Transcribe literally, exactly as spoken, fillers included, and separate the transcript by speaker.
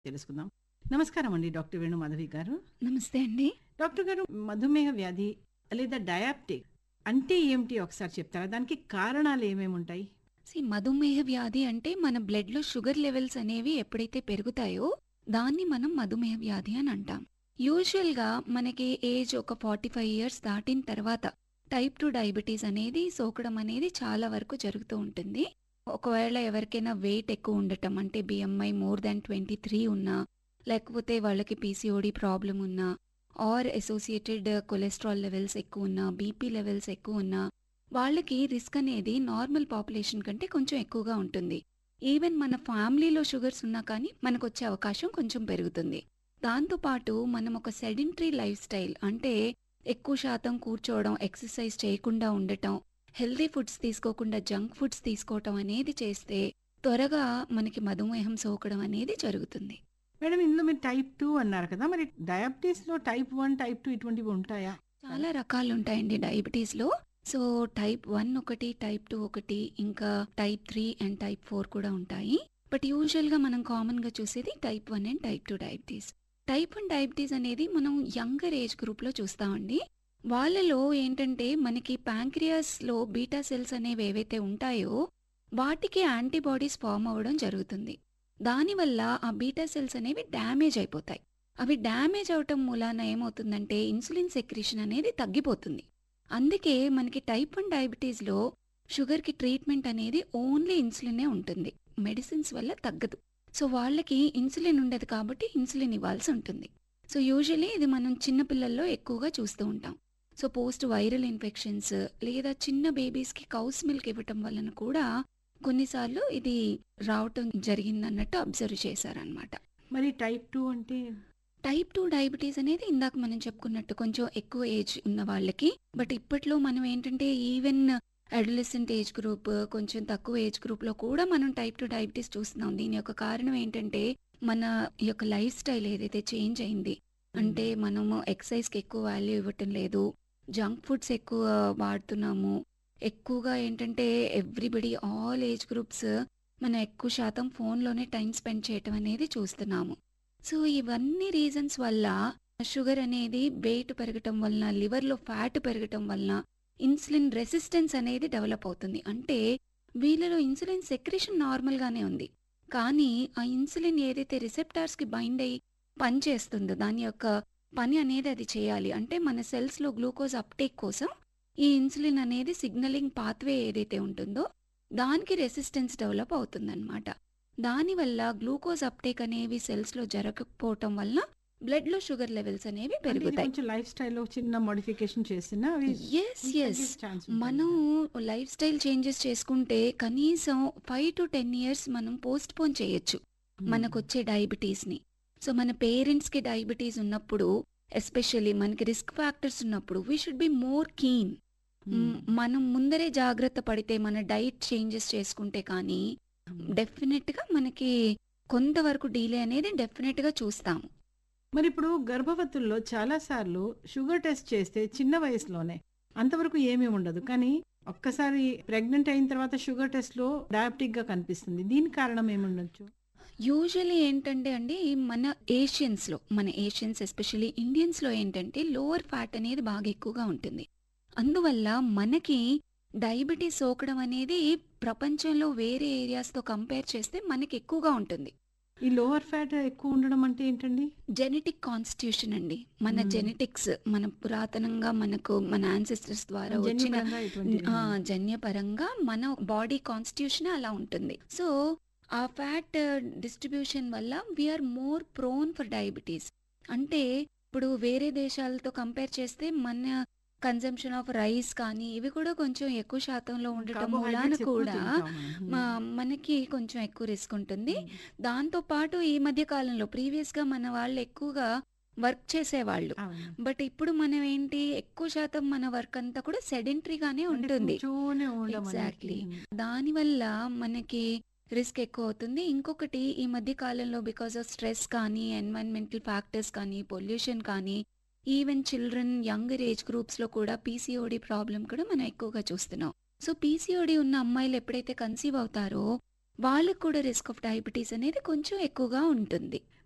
Speaker 1: తెలుసుకుందాం. నమస్కారం అండి డాక్టర్ వేణు మాధవి గారు.
Speaker 2: నమస్తే అండి.
Speaker 1: డాక్టర్ గారు, మధుమేహ వ్యాధి లేదా డయాబెటిక్ అంటే ఏమిటి ఒకసారి చెప్తారా? దానికి కారణాలు ఏమేమి ఉంటాయి?
Speaker 2: సి మధుమేహ వ్యాధి అంటే మన బ్లడ్‌లో షుగర్ లెవెల్స్ అనేవి ఎప్పుడైతే పెరుగుతాయో దాన్ని మనం మధుమేహ వ్యాధి అని అంటాం. యూజువల్‌గా మనకి ఏజ్ ఒక నలభై ఐదు ఇయర్స్ దాటిన తర్వాత టైప్ టూ డయాబెటీస్ అనేది సోకడం అనేది చాలా వరకు జరుగుతూ ఉంటుంది. ఒకవేళ ఎవరికైనా వెయిట్ ఎక్కువ ఉండటం అంటే బీఎంఐ మోర్ దాన్ ఇరవై మూడు ఉన్నా, లేకపోతే వాళ్ళకి పీసీఓడీ ప్రాబ్లమ్ ఉన్నా, ఆర్ అసోసియేటెడ్ కొలెస్ట్రాల్ లెవెల్స్ ఎక్కువ ఉన్నా, బీపీ లెవెల్స్ ఎక్కువ ఉన్నా, వాళ్ళకి రిస్క్ అనేది నార్మల్ పాపులేషన్ కంటే కొంచెం ఎక్కువగా ఉంటుంది. ఈవెన్ మన ఫ్యామిలీలో షుగర్స్ ఉన్నా కానీ మనకొచ్చే అవకాశం కొంచెం పెరుగుతుంది. దాంతోపాటు మనం ఒక సెడెంటరీ లైఫ్ స్టైల్ అంటే ఎక్కువ శాతం కూర్చోవడం, ఎక్సర్సైజ్ చేయకుండా ఉండటం, హెల్తీ ఫుడ్స్ తీసుకోకుండా జంక్ ఫుడ్స్ తీసుకోవటం అనేది చేస్తే త్వరగా మనకి మధుమేహం సోకడం అనేది జరుగుతుంది.
Speaker 1: మేడం, ఇందులో మీరు టైప్ టూ అన్నారు కదా, మరి డయాబెటీస్లో టైప్ వన్ టైప్ టూ ఇటువంటివి ఉంటాయా?
Speaker 2: చాలా రకాలు ఉంటాయండి డయాబెటీస్‌లో. సో టైప్ వన్ ఒకటి, టైప్ టూ ఒకటి, ఇంకా type three and type four కూడా ఉంటాయి. బట్ యూజువల్‌గా మనం కామన్‌గా చూసేది type one and type two diabetes. Type one diabetes అనేది మనం యంగర్ ఏజ్ గ్రూప్‌లో చూస్తామండి. వాళ్ళలో ఏంటంటే మనకి ప్యాంక్రియాస్‌లో బీటా సెల్స్ అనేవి ఏవైతే ఉంటాయో వాటికి యాంటీబాడీస్ ఫార్మ్ అవ్వడం జరుగుతుంది. దానివల్ల ఆ బీటా సెల్స్ అనేవి డ్యామేజ్ అయిపోతాయి. అవి డ్యామేజ్ అవటం మూలాన ఏమవుతుందంటే ఇన్సులిన్ సెక్రీషన్ అనేది తగ్గిపోతుంది. అందుకే మనకి టైప్ వన్ డయాబెటీస్‌లో షుగర్‌కి ట్రీట్మెంట్ అనేది ఓన్లీ ఇన్సులినే ఉంటుంది. మెడిసిన్స్ వల్ల తగ్గదు. సో వాళ్ళకి ఇన్సులిన్ ఉండదు కాబట్టి ఇన్సులిన్ ఇవ్వాల్సి ఉంటుంది. సో యూజువల్లీ ఇది మనం చిన్న పిల్లల్లో ఎక్కువగా చూస్తూ ఉంటాం. సో పోస్ట్ వైరల్ ఇన్ఫెక్షన్స్ లేదా చిన్న బేబీస్‌కి కౌస్ మిల్క్ ఇవ్వటం వలన కూడా కొన్నిసార్లు ఇది రావటం జరిగిందన్నట్టు అబ్జర్వ్ చేశారనమాట.
Speaker 1: మరి టైప్ టూ అంటే?
Speaker 2: టైప్ టూ డయాబెటీస్ అనేది ఇందాక మనం చెప్పుకున్నట్టు కొంచెం ఎక్కువ ఏజ్ ఉన్న వాళ్ళకి. బట్ ఇప్పట్లో మనం ఏంటంటే ఈవెన్ అడోలెసెంట్ ఏజ్ గ్రూప్, కొంచెం తక్కువ ఏజ్ గ్రూప్‌లో కూడా మనం టైప్ టూ డయాబెటీస్ చూస్తున్నాం. దీని యొక్క కారణం ఏంటంటే మన యొక్క లైఫ్ స్టైల్ ఏదైతే చేంజ్ అయింది. అంటే మనము ఎక్సర్సైజ్‌కి ఎక్కువ వాల్యూ ఇవ్వటం లేదు. జంక్ ఫుడ్స్ ఎక్కువ వాడుతున్నాము. ఎక్కువగా ఏంటంటే ఎవ్రీబడి ఆల్ ఏజ్ గ్రూప్స్ మనం ఎక్కువ శాతం ఫోన్‌లోనే టైం స్పెండ్ చేయటం అనేది చూస్తున్నాము. సో ఇవన్నీ రీజన్స్ వల్ల షుగర్ అనేది వెయిట్ పెరగటం వలన, లివర్‌లో ఫ్యాట్ పెరగటం వలన ఇన్సులిన్ రెసిస్టెన్స్ అనేది డెవలప్ అవుతుంది. అంటే వీళ్ళలో ఇన్సులిన్ సెక్రీషన్ నార్మల్‌గానే ఉంది. కానీ ఆ ఇన్సులిన్ ఏదైతే రిసెప్టార్స్‌కి బైండ్ అయ్యి పని చేస్తుందో దాని యొక్క పని అనేది అది చేయాలి. అంటే మన సెల్స్‌లో గ్లూకోజ్ అప్టేక్ కోసం ఈ ఇన్సులిన్ అనేది సిగ్నలింగ్ పాత్వే ఏదైతే ఉంటుందో దానికి రెసిస్టెన్స్ డెవలప్ అవుతుందన్నమాట. దానివల్ల గ్లూకోజ్ అప్టేక్ అనేవి సెల్స్‌లో జరగకపోవటం వల్ల బ్లడ్‌లో షుగర్ లెవెల్స్ అనేవి
Speaker 1: అంటే ఇది
Speaker 2: పెరుగుతాయి.
Speaker 1: కొంచెం లైఫ్ స్టైల్‌లో చిన్న మోడిఫికేషన్ చేసినా అవి
Speaker 2: యెస్. యెస్.
Speaker 1: తగ్గే ఛాన్స్ ఉంటుంది.
Speaker 2: మనం లైఫ్ స్టైల్ చేంజెస్ చేసుకుంటే కనీసం ఐదు టు పది ఇయర్స్ మనం పోస్ట్‌పోన్ చేయొచ్చు మనకొచ్చే డయాబెటీస్‌ని. సో మన పేరెంట్స్‌కి డయాబెటీస్ ఉన్నప్పుడు, ఎస్పెషల్లీ మనకి రిస్క్ ఫ్యాక్టర్స్ ఉన్నప్పుడు we should be more keen.
Speaker 1: Hmm.
Speaker 2: మనం ముందరే జాగ్రత్త పడితే మన డైట్ చేంజెస్ చేసుకుంటే కానీ డెఫినెట్‌గా మనకి కొంతవరకు డిలే అనేది డెఫినెట్‌గా చూస్తాము.
Speaker 1: మరి ఇప్పుడు గర్భవతుల్లో చాలా సార్లు షుగర్ టెస్ట్ చేస్తే చిన్న వయసులోనే అంతవరకు ఏమీ ఉండదు, కానీ ఒక్కసారి ప్రెగ్నెంట్ అయిన తర్వాత షుగర్ టెస్ట్ లో డయాబెటిక్ గా కనిపిస్తుంది. దీనికి కారణం ఏముండొచ్చు?
Speaker 2: యూజువల్లీ ఏంటంటే అండి మన ఏషియన్స్‌లో, మన ఏషియన్స్ ఎస్పెషల్లీ ఇండియన్స్‌లో ఏంటంటే లోవర్ ఫ్యాట్ అనేది బాగా ఎక్కువగా ఉంటుంది. అందువల్ల మనకి డయాబెటీస్ సోకడం అనేది ప్రపంచంలో వేరే ఏరియాస్‌తో కంపేర్ చేస్తే మనకి ఎక్కువగా ఉంటుంది.
Speaker 1: ఈ లోవర్ ఫ్యాట్ ఎక్కువ ఉండడం అంటే ఏంటండి?
Speaker 2: జెనెటిక్ కాన్స్టిట్యూషన్ అండి. మన
Speaker 1: Hmm.
Speaker 2: జెనెటిక్స్ మన పురాతనంగా మనకు మన యాన్సెస్టర్స్ ద్వారా వచ్చిన
Speaker 1: జన్యుపరంగా ఇటువంటి-
Speaker 2: ఆ, జన్యపరంగా మన బాడీ కాన్స్టిట్యూషన్ అలా ఉంటుంది. సో ఆ ఫ్యాట్ డిస్ట్రిబ్యూషన్ వల్ల we are more prone for diabetes. అంటే ఇప్పుడు వేరే దేశాలతో కంపేర్ చేస్తే మన కన్జంప్షన్ ఆఫ్ రైస్ కానీ ఇవి కూడా కొంచెం ఎక్కువ శాతంలో ఉండటం మూలాన
Speaker 1: కార్బోహైడ్రేట్స్ ఎక్కువ
Speaker 2: కూడా
Speaker 1: తింటాం మనం.
Speaker 2: మా- మనకి కొంచెం ఎక్కువ రిస్క్ ఉంటుంది.
Speaker 1: Hmm.
Speaker 2: దాంతో పాటు ఈ మధ్య కాలంలో ప్రీవియస్‌గా మన వాళ్ళు ఎక్కువగా వర్క్ చేసేవాళ్ళు.
Speaker 1: అవును.
Speaker 2: బట్ ఇప్పుడు మనం ఏంటి ఎక్కువ శాతం మన వర్క్ అంతా కూడా సెడెంటరీగానే
Speaker 1: అంటే
Speaker 2: ఉంటుంది.
Speaker 1: కూర్చోనే ఉండడం
Speaker 2: ఎగ్జాక్ట్లీ.
Speaker 1: అనేది.
Speaker 2: దానివల్ల మనకి రిస్క్ ఎక్కువ అవుతుంది. ఇంకొకటి ఈ మధ్య కాలంలో బికాస్ ఆఫ్ స్ట్రెస్ కానీ, ఎన్వైరన్మెంటల్ ఫ్యాక్టర్స్ కానీ, పొల్యూషన్ కానీ, ఈవెన్ చిల్డ్రన్ యంగర్ ఏజ్ గ్రూప్స్‌లో కూడా పీసీఓడీ ప్రాబ్లం కూడా మనం ఎక్కువగా చూస్తున్నాం. సో పీసీఓడీ ఉన్న అమ్మాయిలు ఎప్పుడైతే కన్సీవ్ అవుతారో వాళ్ళకు కూడా రిస్క్ ఆఫ్ డయాబెటీస్ అనేది కొంచెం ఎక్కువగా ఉంటుంది.